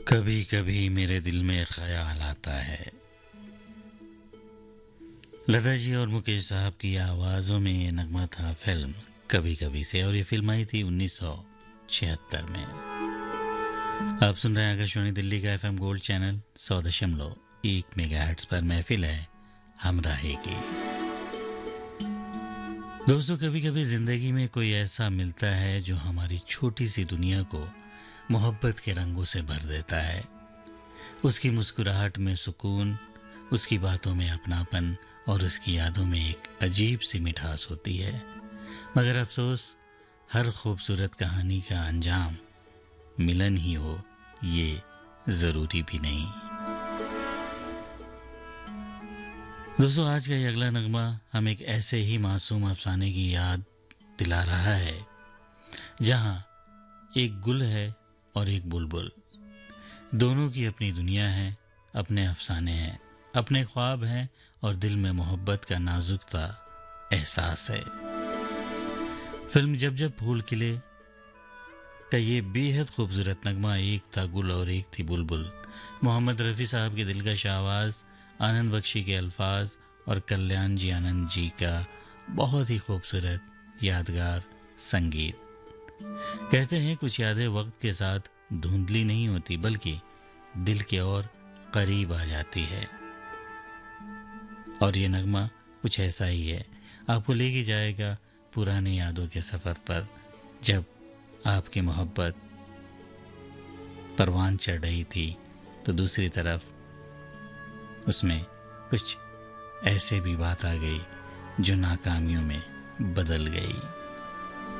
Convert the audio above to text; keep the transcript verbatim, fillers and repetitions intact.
कभी कभी मेरे दिल में ख्याल आता है। लता जी और मुकेश साहब की आवाज़ों में ये नगमा था फिल्म कभी कभी से, और ये फिल्म आई थी उन्नीस सौ छिहत्तर में। आप सुन रहे हैं आकाशवाणी दिल्ली का एफएम गोल्ड चैनल सौ दशमलव एक मेगाहर्ट्ज पर महफिल है हम रहेगी। दोस्तों, कभी कभी ज़िंदगी में कोई ऐसा मिलता है जो हमारी छोटी सी दुनिया को मोहब्बत के रंगों से भर देता है। उसकी मुस्कुराहट में सुकून, उसकी बातों में अपनापन और उसकी यादों में एक अजीब सी मिठास होती है। मगर अफसोस, हर खूबसूरत कहानी का अंजाम मिलन ही हो, ये ज़रूरी भी नहीं। दोस्तों, आज का ये अगला नगमा हम एक ऐसे ही मासूम अफसाने की याद दिला रहा है जहां एक गुल है और एक बुलबुल। दोनों की अपनी दुनिया है, अपने अफसाने हैं, अपने ख्वाब हैं और दिल में मोहब्बत का नाजुक सा एहसास है। फिल्म जब जब फूल खिले का ये बेहद खूबसूरत नगमा, एक था गुल और एक थी बुलबुल। मोहम्मद रफ़ी साहब के दिलकश आवाज़, आनंद बख्शी के अल्फाज और कल्याण जी आनंद जी का बहुत ही खूबसूरत यादगार संगीत। कहते हैं कुछ यादें वक्त के साथ धुंधली नहीं होती, बल्कि दिल के और करीब आ जाती है। और ये नगमा कुछ ऐसा ही है, आपको लेके जाएगा पुरानी यादों के सफ़र पर, जब आपकी मोहब्बत परवान चढ़ रही थी तो दूसरी तरफ उसमें कुछ ऐसे भी बात आ गई जो नाकामियों में बदल गई।